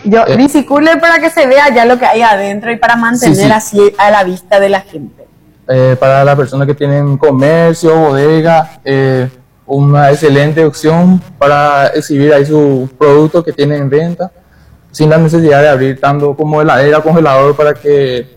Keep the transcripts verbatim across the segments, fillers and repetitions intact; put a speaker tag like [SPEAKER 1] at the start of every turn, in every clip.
[SPEAKER 1] yo,
[SPEAKER 2] Eh,
[SPEAKER 1] bicicooler para que se vea ya lo que hay adentro y para mantener
[SPEAKER 2] Sí, sí.
[SPEAKER 1] así a la vista de la gente.
[SPEAKER 2] Eh, para las personas que tienen comercio, bodega, eh, una excelente opción para exhibir ahí sus productos que tienen en venta, sin la necesidad de abrir tanto como heladera o congelador para que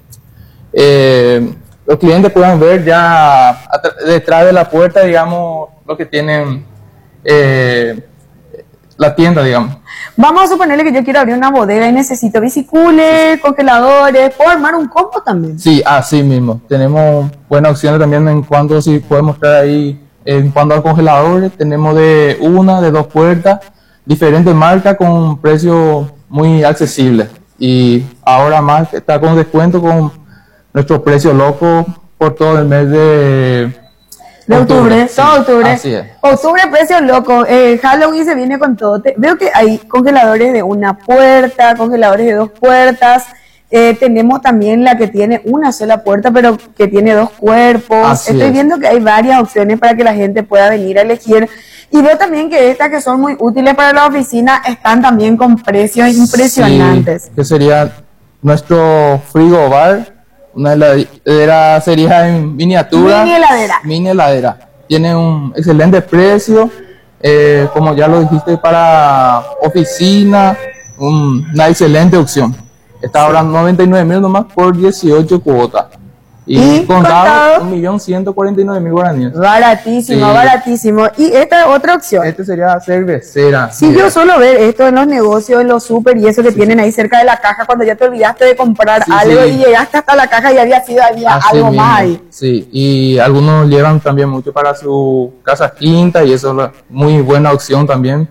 [SPEAKER 2] eh, los clientes puedan ver ya atra- detrás de la puerta, digamos, lo que tienen eh, la tienda, digamos.
[SPEAKER 1] Vamos a suponerle que yo quiero abrir una bodega y necesito bicicooler, congeladores, puedo armar un combo también.
[SPEAKER 2] Sí, así mismo. Tenemos buenas opciones también en cuanto, si puedes mostrar ahí, en cuanto a congeladores, tenemos de una, de dos puertas, diferentes marcas con precios muy accesibles. Y ahora más está con descuento con nuestros precios locos por todo el mes de
[SPEAKER 1] De octubre,
[SPEAKER 2] sí,
[SPEAKER 1] todo octubre.
[SPEAKER 2] así es.
[SPEAKER 1] Octubre, precio loco. Eh, Halloween se viene con todo. Te- veo que hay congeladores de una puerta, congeladores de dos puertas. Eh, tenemos también la que tiene una sola puerta, pero que tiene dos cuerpos.
[SPEAKER 2] Así
[SPEAKER 1] Estoy
[SPEAKER 2] es.
[SPEAKER 1] viendo que hay varias opciones para que la gente pueda venir a elegir. Y veo también que estas que son muy útiles para la oficina están también con precios impresionantes.
[SPEAKER 2] Sí, que sería nuestro frigobar, una heladera sería en miniatura.
[SPEAKER 1] Mini heladera.
[SPEAKER 2] Mini heladera. Tiene un excelente precio, eh, como ya lo dijiste, para oficina, un- una excelente opción. Está ahora noventa y nueve mil nomás por dieciocho cuotas. Y,
[SPEAKER 1] Y
[SPEAKER 2] contado,
[SPEAKER 1] contado,
[SPEAKER 2] un millón ciento cuarenta y nueve mil guaraníes.
[SPEAKER 1] baratísimo,
[SPEAKER 2] Sí.
[SPEAKER 1] baratísimo. Y esta es otra opción.
[SPEAKER 2] Este sería cervecera.
[SPEAKER 1] Sí,
[SPEAKER 2] mira.
[SPEAKER 1] yo suelo ver esto en los negocios, en los super y eso que tienen ahí cerca de la caja cuando ya te olvidaste de comprar
[SPEAKER 2] Sí,
[SPEAKER 1] algo
[SPEAKER 2] sí.
[SPEAKER 1] y llegaste hasta la caja y había sido había
[SPEAKER 2] Así
[SPEAKER 1] algo
[SPEAKER 2] mismo,
[SPEAKER 1] más ahí.
[SPEAKER 2] sí, y algunos llevan también mucho para su casa quinta y eso es la- muy buena opción también.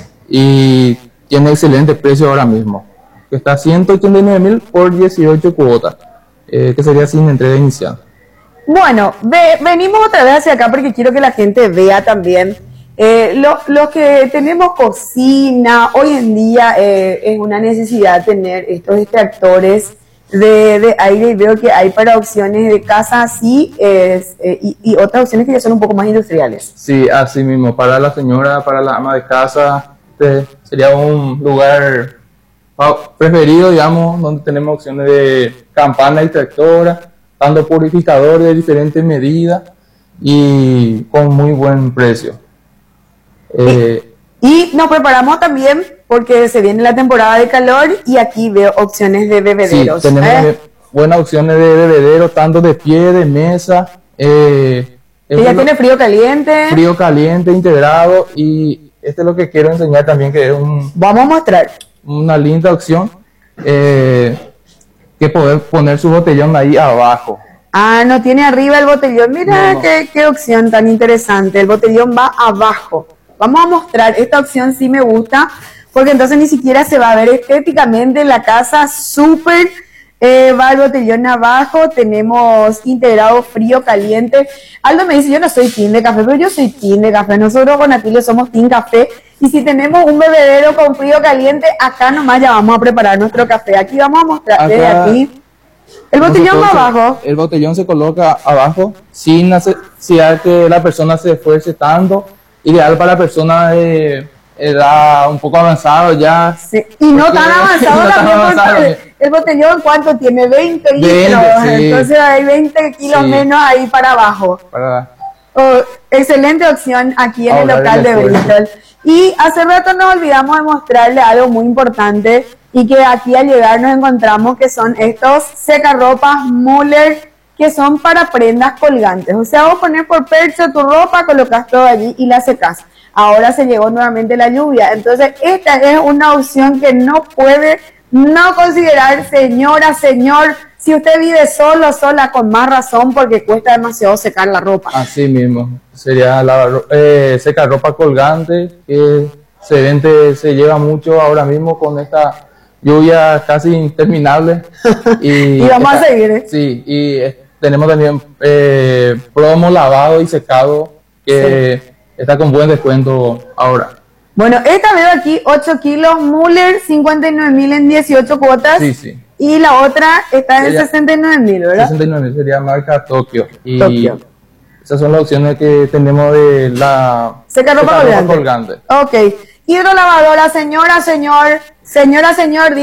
[SPEAKER 2] Y tiene excelente precio ahora mismo, que está ciento ochenta y nueve mil por dieciocho cuotas, eh, que sería sin entrega inicial.
[SPEAKER 1] Bueno, ve- venimos otra vez hacia acá porque quiero que la gente vea también. Eh, lo, lo que tenemos cocina, hoy en día eh, es una necesidad tener estos extractores de, de aire y veo que hay para opciones de casa así es, eh, y, y otras opciones que ya son un poco más industriales.
[SPEAKER 2] Sí, así mismo, para la señora, para la ama de casa, este sería un lugar fa- preferido, digamos, donde tenemos opciones de campana extractora, dando purificadores de diferentes medidas y con muy buen precio. Eh,
[SPEAKER 1] Y nos preparamos también porque se viene la temporada de calor y aquí veo opciones de
[SPEAKER 2] sí,
[SPEAKER 1] bebederos.
[SPEAKER 2] tenemos
[SPEAKER 1] ¿eh?
[SPEAKER 2] de- buenas opciones de bebedero, tanto de pie, de mesa, eh,
[SPEAKER 1] Que ya
[SPEAKER 2] este
[SPEAKER 1] tiene frío caliente.
[SPEAKER 2] frío caliente integrado, y este es lo que quiero enseñar también, que es un,
[SPEAKER 1] Vamos a mostrar.
[SPEAKER 2] una linda opción, eh, que poder poner su botellón ahí abajo.
[SPEAKER 1] Ah, no tiene arriba el botellón. Mira
[SPEAKER 2] No, no.
[SPEAKER 1] Qué, qué opción tan interesante. El botellón va abajo. Vamos a mostrar. Esta opción sí me gusta porque entonces ni siquiera se va a ver estéticamente la casa súper. Eh, va el botellón abajo. Tenemos integrado frío, caliente. Aldo me dice, yo no soy team de café, pero yo soy team de café. Nosotros con Atilio somos team café. Y si tenemos un bebedero con frío caliente, acá nomás ya vamos a preparar nuestro café. Aquí vamos a mostrar desde
[SPEAKER 2] Acá-
[SPEAKER 1] aquí. El botellón va
[SPEAKER 2] Nosotros,
[SPEAKER 1] abajo.
[SPEAKER 2] El botellón se coloca abajo sin necesidad que la persona se esfuerce tanto. Ideal para personas de edad un poco avanzada ya.
[SPEAKER 1] Sí, y no
[SPEAKER 2] Porque-
[SPEAKER 1] tan avanzado
[SPEAKER 2] no tan
[SPEAKER 1] también
[SPEAKER 2] avanzado.
[SPEAKER 1] porque el, el botellón cuánto tiene veinte litros,
[SPEAKER 2] veinte, sí.
[SPEAKER 1] entonces hay veinte kilos
[SPEAKER 2] Sí.
[SPEAKER 1] menos ahí para abajo.
[SPEAKER 2] Para,
[SPEAKER 1] Oh, excelente opción aquí en el
[SPEAKER 2] Ahorrar
[SPEAKER 1] local
[SPEAKER 2] el
[SPEAKER 1] de
[SPEAKER 2] esfuerzo.
[SPEAKER 1] Bristol. Y hace rato nos olvidamos de mostrarle algo muy importante y que aquí al llegar nos encontramos que son estos secarropas Müller que son para prendas colgantes. O sea, vos pones por percho tu ropa, colocas todo allí y la secas. Ahora se llegó nuevamente la lluvia. Entonces, esta es una opción que no puede no considerar, señora, señor, si usted vive solo, sola, con más razón, porque cuesta demasiado secar la ropa.
[SPEAKER 2] así mismo. Sería la eh, seca ropa colgante, que se vende, se lleva mucho ahora mismo con esta lluvia casi interminable. Y,
[SPEAKER 1] Y vamos a
[SPEAKER 2] esta-
[SPEAKER 1] seguir, ¿eh?
[SPEAKER 2] Sí, y eh, tenemos también eh, promo lavado y secado, que está con buen descuento ahora.
[SPEAKER 1] Bueno, esta veo aquí ocho kilos Müller, cincuenta y nueve mil en dieciocho cuotas.
[SPEAKER 2] Sí, sí.
[SPEAKER 1] Y la otra está en
[SPEAKER 2] Sería-
[SPEAKER 1] sesenta y nueve mil, ¿verdad?
[SPEAKER 2] sesenta y nueve mil sería marca Tokio. Y
[SPEAKER 1] Tokio.
[SPEAKER 2] esas son las opciones que tenemos de la
[SPEAKER 1] Secarropa
[SPEAKER 2] secarropa
[SPEAKER 1] colgante.
[SPEAKER 2] colgante.
[SPEAKER 1] Ok. Hidrolavadora, señora, señor, señora, señor.